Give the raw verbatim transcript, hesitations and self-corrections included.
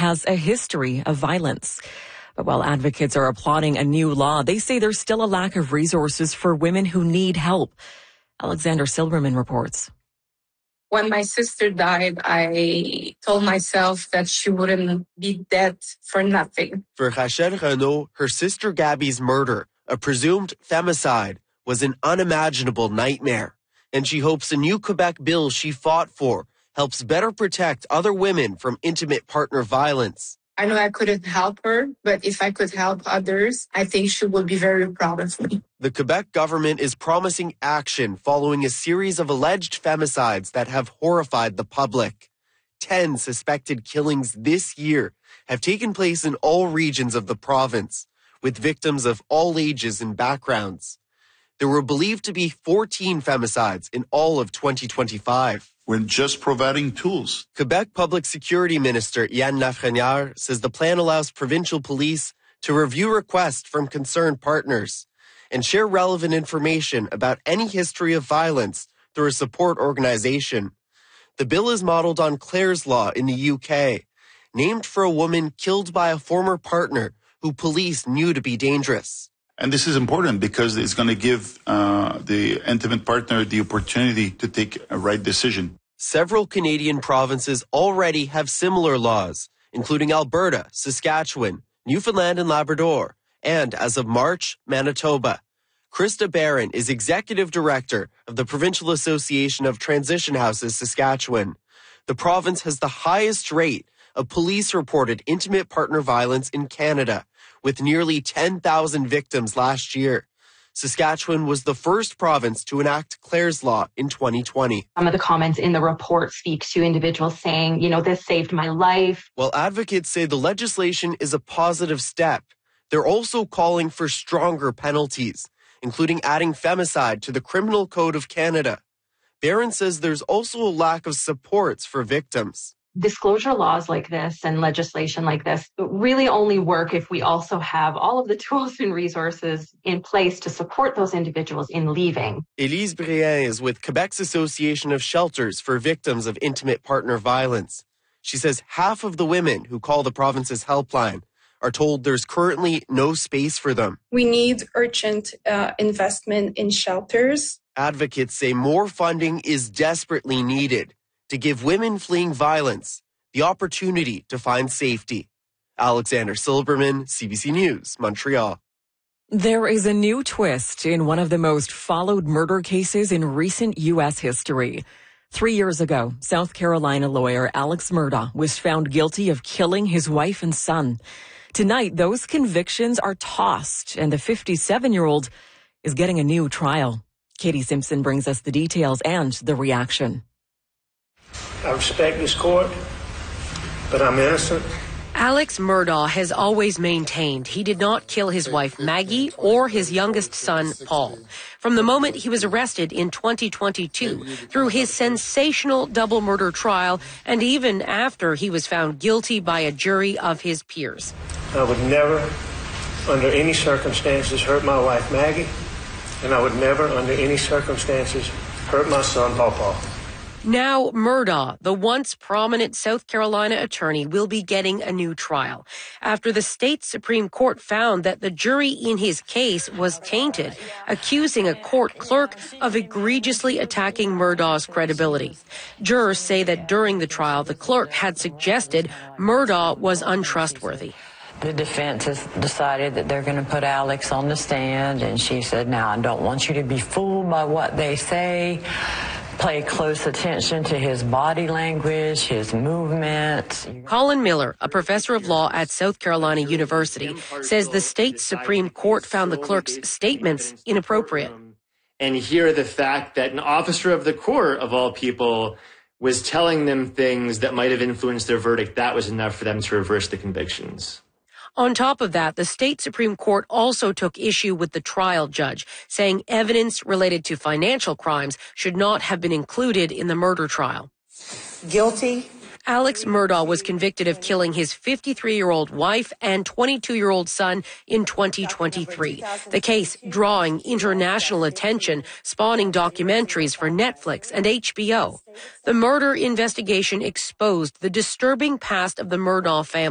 has a history of violence. But while advocates are applauding a new law, they say there's still a lack of resources for women who need help. Alexander Silberman reports. When my sister died, I told myself that she wouldn't be dead for nothing. For Rachel Renaud, her sister Gabby's murder, a presumed femicide, was an unimaginable nightmare. And she hopes a new Quebec bill she fought for helps better protect other women from intimate partner violence. I know I couldn't help her, but if I could help others, I think she would be very proud of me. The Quebec government is promising action following a series of alleged femicides that have horrified the public. Ten suspected killings this year have taken place in all regions of the province, with victims of all ages and backgrounds. There were believed to be fourteen femicides in all of twenty twenty-five. We're just providing tools. Quebec Public Security Minister Yann Lafrenière says the plan allows provincial police to review requests from concerned partners and share relevant information about any history of violence through a support organization. The bill is modeled on Clare's Law in the U K, named for a woman killed by a former partner who police knew to be dangerous. And this is important because it's going to give uh, the intimate partner the opportunity to take a right decision. Several Canadian provinces already have similar laws, including Alberta, Saskatchewan, Newfoundland and Labrador, and, as of March, Manitoba. Krista Barron is Executive Director of the Provincial Association of Transition Houses, Saskatchewan. The province has the highest rate of police-reported intimate partner violence in Canada, with nearly ten thousand victims last year. Saskatchewan was the first province to enact Clare's Law in twenty twenty. Some of the comments in the report speak to individuals saying, you know, this saved my life. While advocates say the legislation is a positive step, they're also calling for stronger penalties, including adding femicide to the Criminal Code of Canada. Barron says there's also a lack of supports for victims. Disclosure laws like this and legislation like this really only work if we also have all of the tools and resources in place to support those individuals in leaving. Élise Brien is with Quebec's Association of Shelters for Victims of Intimate Partner Violence. She says half of the women who call the province's helpline are told there's currently no space for them. We need urgent uh, investment in shelters. Advocates say more funding is desperately needed to give women fleeing violence the opportunity to find safety. Alexander Silberman, C B C News, Montreal. There is a new twist in one of the most followed murder cases in recent U S history. Three years ago, South Carolina lawyer Alex Murdaugh was found guilty of killing his wife and son. Tonight, those convictions are tossed, and the fifty-seven-year-old is getting a new trial. Katie Simpson brings us the details and the reaction. I respect this court, but I'm innocent. Alex Murdaugh has always maintained he did not kill his wife Maggie or his youngest son Paul. From the moment he was arrested in twenty twenty-two, through his sensational double murder trial, and even after he was found guilty by a jury of his peers. I would never, under any circumstances, hurt my wife Maggie, and I would never, under any circumstances, hurt my son Paul. Now, Murdaugh, the once prominent South Carolina attorney, will be getting a new trial after the state Supreme Court found that the jury in his case was tainted, accusing a court clerk of egregiously attacking Murdaugh's credibility. Jurors say that during the trial, the clerk had suggested Murdaugh was untrustworthy. The defense has decided that they're going to put Alex on the stand, and she said, now, I don't want you to be fooled by what they say. Pay close attention to his body language, his movements. Colin Miller, a professor of law at South Carolina University, says the state Supreme Court found the clerk's statements inappropriate. And here the fact that an officer of the court, of all people, was telling them things that might have influenced their verdict, that was enough for them to reverse the convictions. On top of that, the state Supreme Court also took issue with the trial judge, saying evidence related to financial crimes should not have been included in the murder trial. Guilty. Alex Murdaugh was convicted of killing his fifty-three-year-old wife and twenty-two-year-old son in twenty twenty-three. The case drawing international attention, spawning documentaries for Netflix and H B O. The murder investigation exposed the disturbing past of the Murdaugh family.